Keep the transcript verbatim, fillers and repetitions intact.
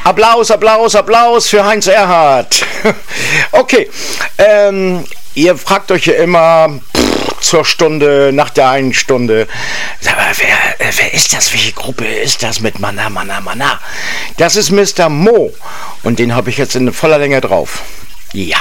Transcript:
Applaus, Applaus, Applaus für Heinz Erhardt. Okay, ähm, ihr fragt euch ja immer pff, zur Stunde, nach der einen Stunde, sag mal, wer, äh, wer ist das? Welche Gruppe ist das mit Mana, Mana, Mana? Das ist Mister Mo und den habe ich jetzt in voller Länge drauf. Ja.